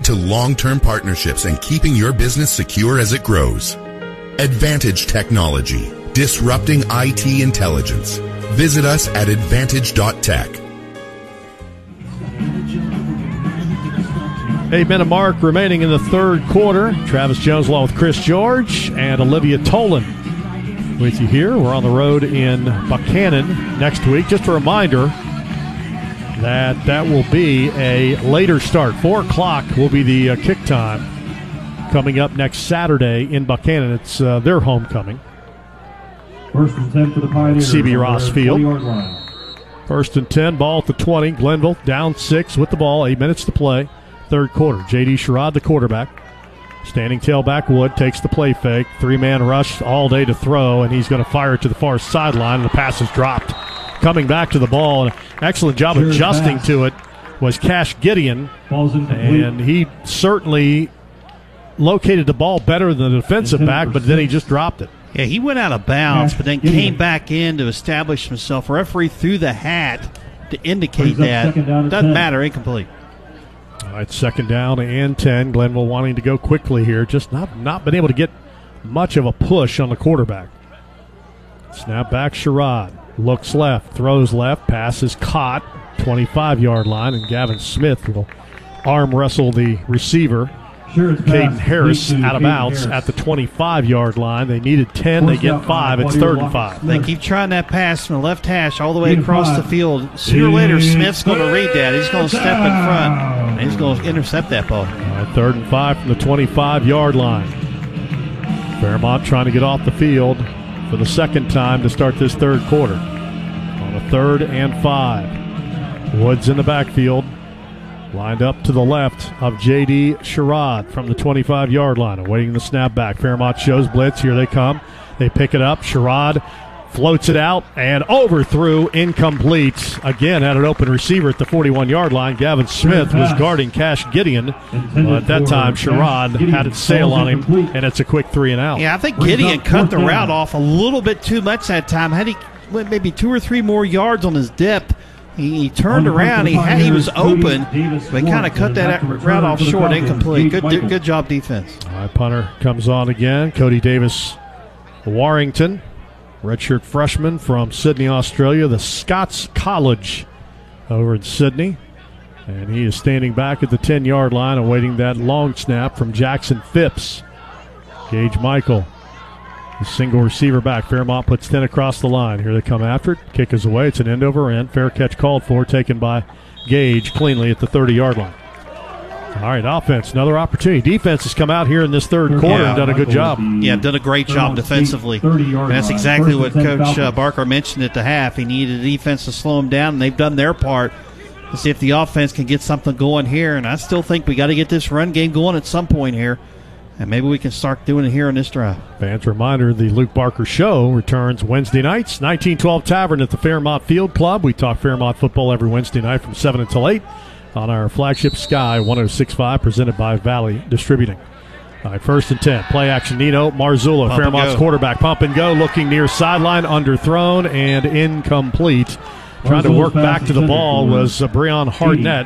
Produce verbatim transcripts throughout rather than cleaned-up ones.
to long-term partnerships and keeping your business secure as it grows. Advantage Technology, disrupting I T intelligence. Visit us at advantage dot tech. Eight minute mark remaining in the third quarter. Travis Jones along with Chris George and Olivia Tolan with you here. We're on the road in Buchanan next week. Just a reminder that that will be a later start. Four o'clock will be the uh, kick time coming up next Saturday in Buchanan. It's uh, their homecoming. First and ten for the Pioneers. C B Ross Field. First and ten, ball at the twenty. Glenville down six with the ball. Eight minutes to play. Third quarter. J D Sherrod, the quarterback. Standing tailback Wood takes the play fake. Three-man rush all day to throw, and he's going to fire it to the far sideline, and the pass is dropped. Coming back to the ball, an excellent job sure adjusting pass. to it was Cash Gideon, and he certainly located the ball better than the defensive back, but then he just dropped it. Yeah, he went out of bounds, but then came back in to establish himself. Referee threw the hat to indicate that. Doesn't matter, incomplete. All right, second down and ten. Glenville wanting to go quickly here, just not, not been able to get much of a push on the quarterback. Snap back, Sherrod. Looks left, throws left, pass is caught, twenty-five-yard line, and Gavin Smith will arm wrestle the receiver. Sure, Caden Harris out of bounds at the twenty-five-yard line. They needed ten, they get five. It's third and five. They keep trying that pass from the left hash all the way across the field. Sooner or later, Smith's going to read that. He's going to step in front, and he's going to intercept that ball. All right, third and five from the twenty-five-yard line. Fairmont trying to get off the field for the second time to start this third quarter. On a third and five. Woods in the backfield. Lined up to the left of J D Sherrod from the twenty-five-yard line, awaiting the snap back. Fairmont shows blitz. Here they come. They pick it up. Sherrod floats it out and overthrew, incomplete. Again, had an open receiver at the forty-one-yard line. Gavin Smith was guarding Cash Gideon. Uh, at that time, Sherrod had it sail on him, and it's a quick three and out. Yeah, I think Gideon cut the route off a little bit too much that time. Had he went maybe two or three more yards on his depth, He, he turned around. He had, he was open, but kind of cut that route off short, incomplete. Good, good job defense. All right, punter comes on again. Cody Davis Warrington, redshirt freshman from Sydney, Australia, the Scots College over in Sydney. And he is standing back at the ten-yard line awaiting that long snap from Jackson Phipps. Gage Michael, the single receiver back. Fairmont puts ten across the line. Here they come after it. Kick is away. It's an end over end. Fair catch called for, taken by Gage cleanly at the thirty-yard line. All right, offense, another opportunity. Defense has come out here in this third quarter yeah. and done a good job. Yeah, done a great job defensively. And that's exactly what Coach uh, Barker mentioned at the half. He needed the defense to slow him down, and they've done their part to see if the offense can get something going here. And I still think we got to get this run game going at some point here. And maybe we can start doing it here in this drive. Fans reminder, the Luke Barker Show returns Wednesday nights, nineteen twelve Tavern at the Fairmont Field Club. We talk Fairmont football every Wednesday night from seven until eight on our flagship Sky one oh six point five, presented by Valley Distributing. All right, first and ten. Play action, Nino Marzullo, pump Fairmont's quarterback. Pump and go, looking near sideline, underthrown and incomplete. Trying to work back to the ball was uh, Breon Hardnett,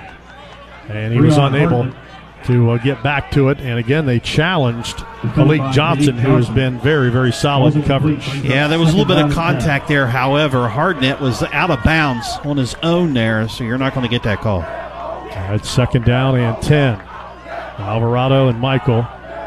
and he was unable to uh, get back to it. And again, they challenged Malik Johnson, who has been very, very solid in coverage. Yeah, there was a little bit of contact there. However, Hardnett was out of bounds on his own there, so you're not going to get that call. All right, second down and ten. Alvarado and Michael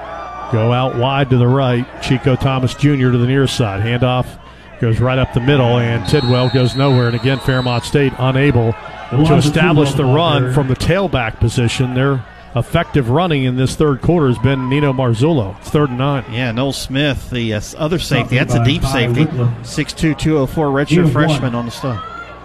go out wide to the right. Chico Thomas Junior to the near side. Handoff goes right up the middle, and Tidwell goes nowhere. And again, Fairmont State unable to establish the run from the tailback position. Their effective running in this third quarter has been Nino Marzullo. It's third and nine. Yeah, Noel Smith, the uh, other safety. That's a deep safety. six two, two oh four, redshirt freshman on the stop.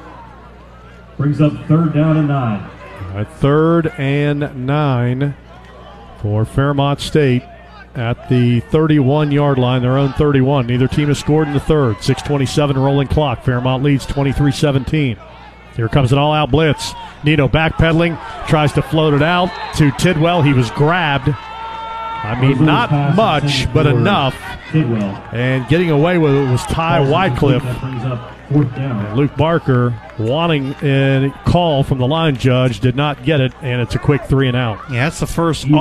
Brings up third down and nine. All right, third and nine for Fairmont State at the thirty-one-yard line, their own thirty-one. Neither team has scored in the third. six twenty-seven rolling clock. Fairmont leads twenty-three seventeen. Here comes an all-out blitz. Nino backpedaling, tries to float it out to Tidwell. He was grabbed. I mean, not much, but enough. And getting away with it was Ty Wycliffe. And Luke Barker wanting a call from the line judge, did not get it, and it's a quick three and out. Yeah, that's the first